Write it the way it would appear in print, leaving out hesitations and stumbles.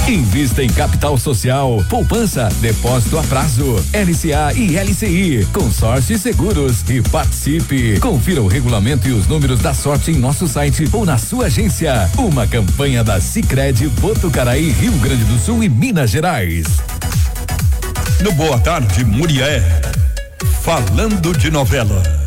Invista em capital social, poupança, depósito a prazo, LCA e LCI, consórcio e seguros e participe. Confira o regulamento e os números da sorte em nosso site ou na sua agência. Uma campanha da Sicredi Botucaraí, Rio Grande do Sul e Minas Gerais. No Boa Tarde, Murié, falando de novela.